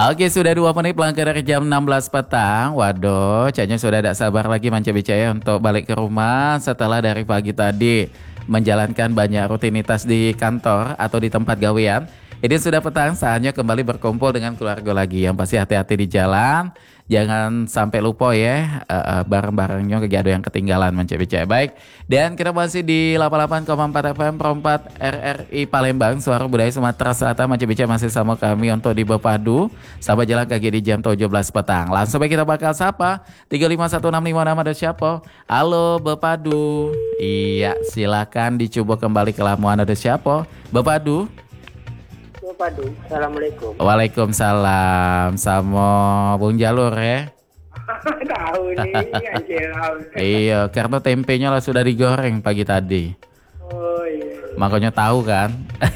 Oke, sudah 2 menit melangkah dari jam 16 petang. Waduh, Caknya sudah tidak sabar lagi Manca Bicaya untuk balik ke rumah setelah dari pagi tadi menjalankan banyak rutinitas di kantor atau di tempat gawean. Ini sudah petang, saatnya kembali berkumpul dengan keluarga lagi. Yang pasti hati-hati di jalan, jangan sampai lupa ya barang-barangnya gak ada yang ketinggalan Manca Bicaya. Baik, dan kita masih di 88,4 FM Perempat RRI Palembang, Suara Budaya Sumatera Selatan. Manca Bicaya masih sama kami untuk di Bepadu sampai jalan kaki di jam 17 petang. Langsung baik kita bakal sapa 351656 ada siapa? Halo Bepadu. Iya, silakan dicoba kembali ke lamuan ada siapa? Bepadu. Bepadu, assalamualaikum. Waalaikumsalam. Sama Bung Jalur ya. Tahu nih, anjir. Iya, karena tempenya lah sudah digoreng pagi tadi. Oh iya. Makanya tahu kan.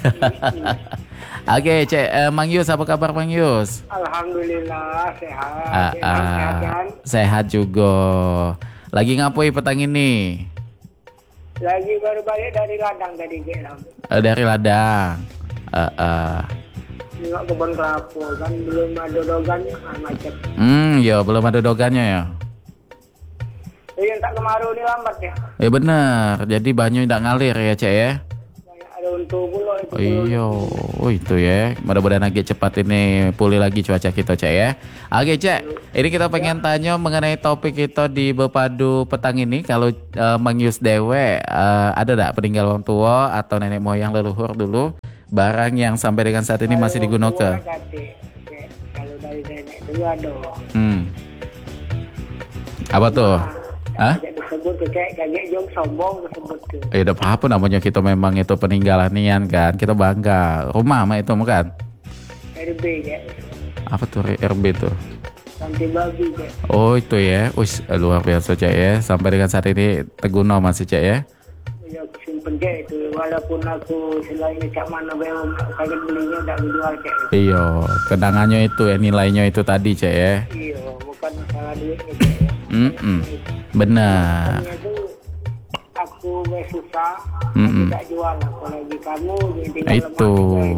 Oke, Mang Yus, apa kabar Mang Yus? Alhamdulillah sehat. Sehat kan? Sehat juga. Lagi ngapain petang ini? Lagi baru balik dari ladang tadi Gelam. Dari ladang. Nggak kebun kelapa kan belum ada dogannya macet. Ya belum ada dogannya ya. Iya tak kemarau ini lambat ya. Ya benar. Jadi banyu tidak ngalir ya Cek ya. Banyak ada untuk pulau itu. Iya, itu ya. Mudah-mudahan agak cepat ini pulih lagi cuaca kita Cek ya. Oke Cek, ini kita pengen tanya mengenai topik kita di Bepadu petang ini. Kalau Mang Yus Dewe ada tak peninggal orang tua atau nenek moyang leluhur dulu? Barang yang sampai dengan saat ini masih digunakan. Kalau dari nenek dulu ada. Apa tuh? Hah? Disebut kayak jong sombong disebut tuh. Ya udah apa namanya kita memang itu peninggalan nian kan. Kita bangga. Rumah mah itu bukan? RB ya. Apa tuh RB tuh? Santi babi ya. Oh itu ya. Luar biasa Cak ya. Sampai dengan saat ini teguna masih Cak ya. Ya aku simpen Cak itu. Walaupun aku selainnya cak mana belum kaget belinya udah dijual Cak. Iya. Kenangannya itu ya. Nilainya itu tadi Cak ya. Iya. Bukan masalah duitnya Cak ya. Benar. Itu aku susah. Aku tak jual. Apalagi kamu jadi itu.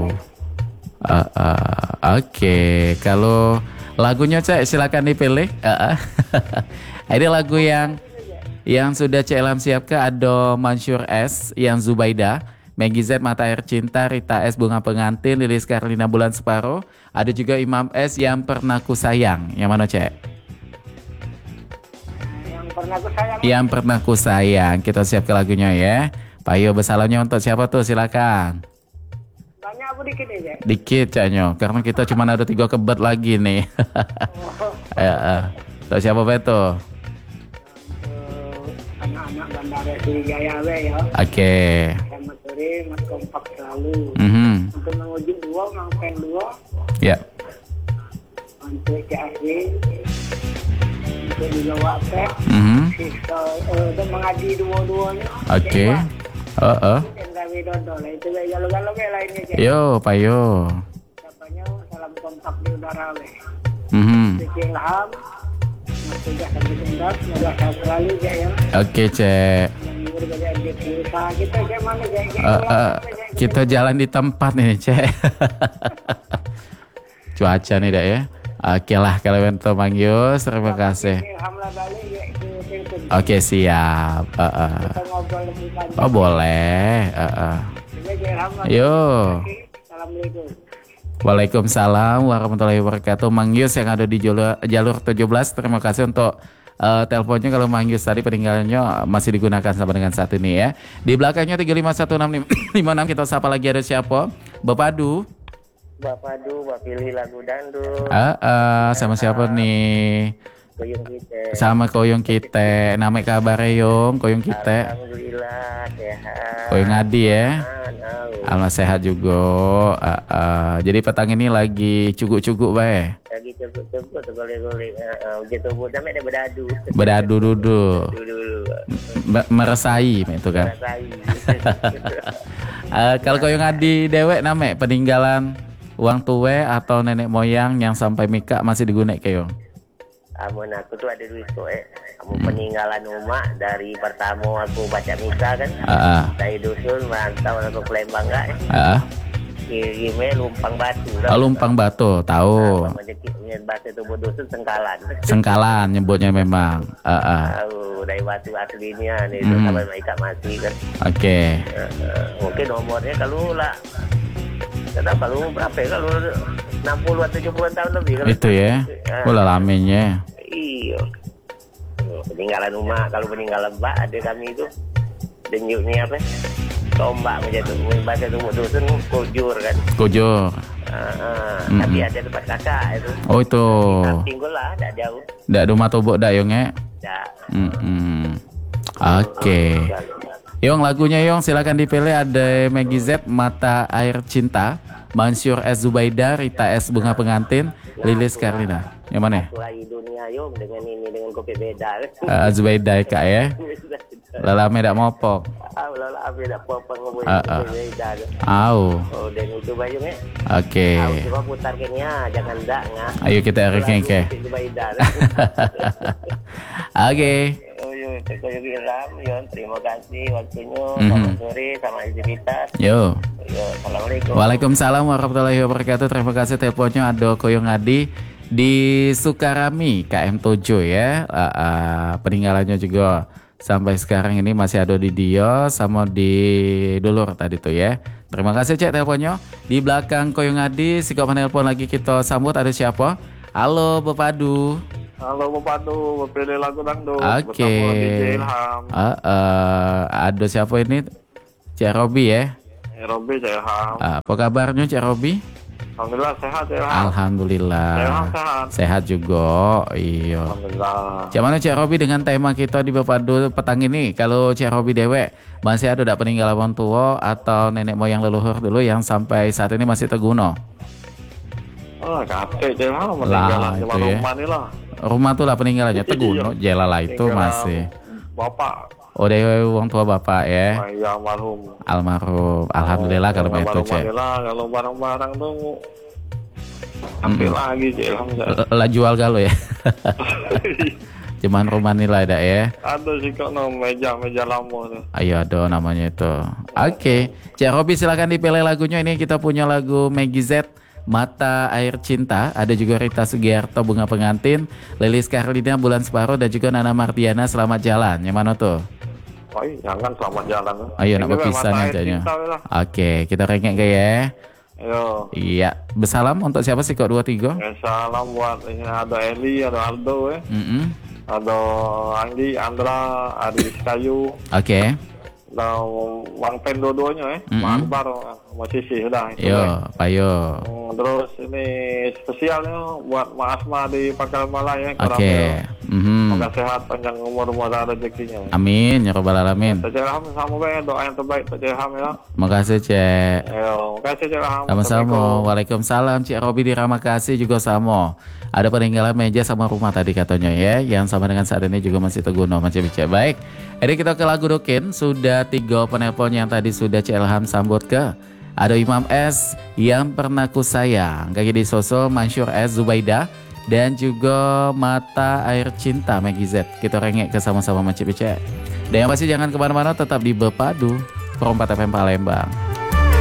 Oke. Kalau lagunya Cak silakan dipilih. Ini lagu yang sudah Cak Ilham siapkan ada Mansur S, yang Zubaida, Maggie Z Mata Air Cinta, Rita S Bunga Pengantin, Lilis Karlina Bulan Separo, ada juga Imam S Yang Pernah Ku Sayang. Yang mana Cak? Yang Pernah Ku Sayang. Kita siapkan lagunya ya. Payo bersalahnya untuk siapa tuh? Silakan. Banyak aku dikit aja. Dikit Caknya, karena kita cuma ada 3 kebet lagi nih. Untuk siapa betul? Anak-anak Bandara Sriwijaya ya. Oke. Selamat sore, mas kompak selalu. Untuk menguji 2, ngangpen 2. Ya. Untuk CAC, untuk juga WhatsApp. Untuk mengaji dua-duanya. Oke. Hendra Widodo lah itu galau-galau kayak lainnya. Yo, payo. Siapanya salam kompak di udara weh. Cek Ilham. Sudah kami tunda, semoga sehat selalu ya. Oke Cek. Kita jalan di tempat nih Cek. Cuaca nih dak ya. Oke lah kalau untuk Mang Yus, terima kasih. Oke siap. Oh boleh. Yo. Assalamualaikum. Waalaikumsalam warahmatullahi wabarakatuh. Mang Yus yang ada di jalur 17, terima kasih untuk teleponnya. Kalau Mang Yus tadi peninggalannya masih digunakan sampai dengan saat ini ya. Di belakangnya 351656 kita sapa lagi ada siapa? Bepadu. Bapak pilih lagu dangdut. Sama siapa nih? Koyong kita. Sama Koyong kita. Nama kabarnya Yong, Koyong kita. Alhamdulillah sehat. Koyong Adi ya. Alhamdulillah sehat juga. Jadi petang ini lagi cuguk-cuguk bae. Lagi cuguk-cuguk golek-golek. Uji tubuh sampai ada bedadu. Bedadu dulu. Meresai itu kan. Kalau Koyong Adi dewek name peninggalan uang tua atau nenek moyang yang sampai mika masih digunakan Koyong. Amun aku tuh ada duit tuh kamu peninggalan emak dari pertama aku baca misa kan. Dari dusun merantau aku ke Palembang enggak. Gimana Lumpang Batu. Lumpang Batu, tahu. Bahasa tubuh dusun Sengkalan. Sengkalan nyebutnya memang. Tahu dari batu aslinya nih itu sampai mereka mati kan. Oke. Mungkin nomornya kalau lah. Kenapa lu berapa ya kalau 60 atau 70 tahun lebih kan? Itu ya. Ulah lamenya. Iya. Peninggalan rumah, kalau peninggalan mbak ada kami itu denyutnya apa? Tombak menjadi bahasa tubuh dusun kujur kan. Kujur. Tapi ada tempat kakak itu. Oh itu. Tinggal lah, tidak jauh. Tidak rumah tubuk dak Yong ya? Tidak. Oke. Yong lagunya Yong silakan dipilih, ada Maggie Z Mata Air Cinta, Mansur S Zubaida, Rita S Bunga Pengantin, Lilis Karlina. Yang mana? Lagi dunia Yong dengan ini dengan kopi beda. Zubaida kak ya. Lalame dak mopok. Lalame dak mopok ngomongin kopi beda. Oh dan itu bayung ya. Oke. Coba putarkannya, jangan dak ngah. Ayo kita rengeng ke. Oke. Terima kasih waktunya. Selamat sore, sama aktivitas. Yo. Assalamualaikum. Waalaikumsalam warahmatullahi wabarakatuh. Terima kasih teleponnya Ado Koyong Adi di Sukarami KM7 ya. Peninggalannya juga sampai sekarang ini masih ada di Dio sama di Dulur tadi tuh ya. Terima kasih cek teleponnya. Di belakang Koyong Adi, si kau menelpon lagi kita sambut, ada siapa? Halo Bapak Adu. Halo Bapak Du, pilih lagu dangdut. Oke. Ilham. Ada siapa ini? Cik Robi ya? Robi Ilham. Apa kabarnya Cik Robi? Alhamdulillah sehat Ilham. Alhamdulillah. Ilham sehat. Sehat juga. Iya. Alhamdulillah. Cuman Cik Robi dengan tema kita di Bapak Du petang ini, kalau Cik Robi dewek masih ada tak peninggalan tua atau nenek moyang leluhur dulu yang sampai saat ini masih terguna? Oh, kakek Ilham meninggalan cuma ya. rumah nih lah. Rumah tuh lah peninggalannya terguna, jelala itu masih. Bapak. Oh dari uang tua bapak ya? Iya almarhum. Almarhum. Alhamdulillah kalau begitu cek. Kalau barang-barang tuh ambil lagi cek Ilham. Lah jual galau ya? Cuman rumah nilai dah ya? Ada sih kok meja lama tuh. Ayo ada namanya itu. Oke. Cik Robi silakan dipilih lagunya. Ini kita punya lagu Maggie Z Mata Air Cinta, ada juga Rita Sugiarto Bunga Pengantin, Lilis Karlina Bulan Separuh, dan juga Nana Mardiana Selamat Jalan. Yang mana tuh? Oh jangan selamat jalan. Ayo nak berpisah nih aja. Oke, kita rengek ke ya. Ayo. Iya, bersalam untuk siapa sih kok 23? Salam buat ini ada Eli, ada Aldo ya. Ada Anggi, Andra, Adi Kayu. Oke. Nah, Bang Pen dua-duanya ya. Bang Akbar masih sih udah. Yo, payo. Terus ini spesialnya buat Mas Asma di Pangkalan Malaya ya. Oke. Semoga sehat, panjang umur, mudah rezekinya. Amin ya rabbal alamin. Cek Ilham sama ya, doa yang terbaik Cek Ilham ya. Makasih Cek. Ayo, makasih Cek Ilham. Sama-sama. Waalaikumsalam Cik Robi di Ramakasih juga sama. Ada peninggalan meja sama rumah tadi katanya ya, yang sama dengan saat ini juga masih terguna macam bicara. Baik. Jadi kita ke lagu Dokin. Sudah 3 penelpon yang tadi sudah Cik Ilham sambut ke. Ada Imam S yang pernah ku sayang, kaki di Soso, Mansur S Zubaida, dan juga Mata Air Cinta Maggie Z. Kita rengek ke sama-sama macam bicara. Dan yang pasti jangan kemana-mana, tetap di Bepadu Pro 4 FM Palembang.